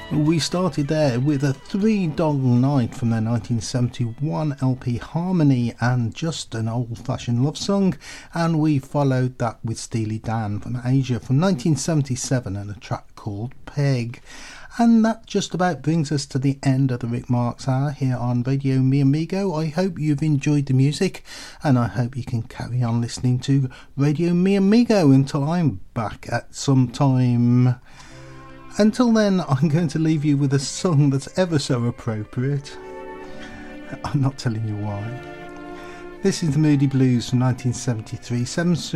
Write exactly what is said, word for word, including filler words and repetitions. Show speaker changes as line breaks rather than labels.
We started there with a Three Dog Night from their nineteen seventy-one L P Harmony and Just an Old-Fashioned Love Song, and we followed that with Steely Dan from Asia from nineteen seventy-seven and a track called Peg. And that just about brings us to the end of the Rick Marks Hour here on Radio Mi Amigo. I hope you've enjoyed the music, and I hope you can carry on listening to Radio Mi Amigo until I'm back at some time. Until then, I'm going to leave you with a song that's ever so appropriate. I'm not telling you why. This is the Moody Blues from nineteen seventy-three. Seven